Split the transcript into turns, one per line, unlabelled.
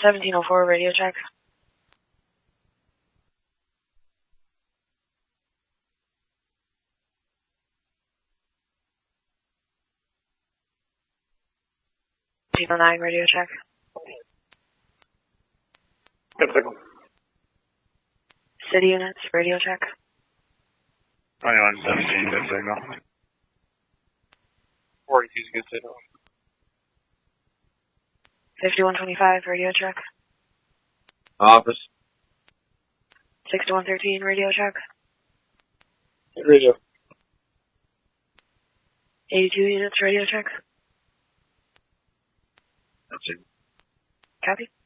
1704, radio check. People 9, radio check.
Good signal.
City units, radio check.
2117, good signal.
42 is a good signal.
5125, radio check.
Office.
6113, radio check.
Radio.
82 units, radio check.
That's it.
Copy.